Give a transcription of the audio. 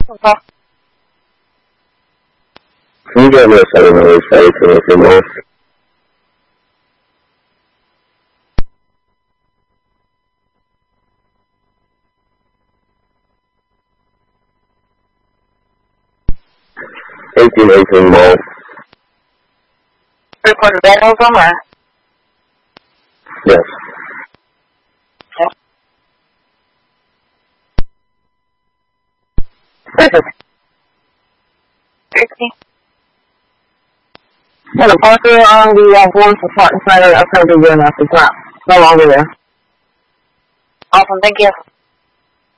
Okay. Can you get me a 708 site to look in there? $18 mall. Report to Daniels on where? Yes. Okay. Perfect. 60. Yeah, the parker on the force is front and center. That's going to be good enough. It's not no longer there. Awesome. Thank you.